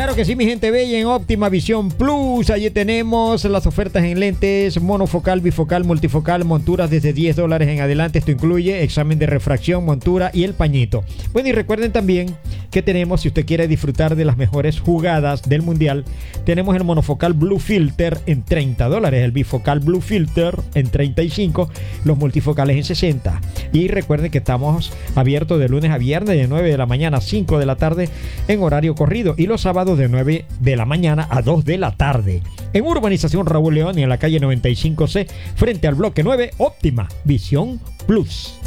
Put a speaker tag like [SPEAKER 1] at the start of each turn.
[SPEAKER 1] Claro que sí, mi gente bella, en Óptima Visión Plus. Allí tenemos las ofertas en lentes monofocal, bifocal, multifocal, monturas desde $10 en adelante. Esto incluye examen de refracción, montura y el pañito. Bueno, y recuerden también que tenemos, si usted quiere disfrutar de las mejores jugadas del mundial, tenemos el monofocal Blue Filter en $30, el bifocal Blue Filter en $35, los multifocales en $60. Y recuerden que estamos abiertos de lunes a viernes de 9 de la mañana a 5 de la tarde en horario corrido, y los sábados de 9 de la mañana a 2 de la tarde. En Urbanización Raúl León y en la calle 95C, frente al bloque 9, Óptima Visión Plus.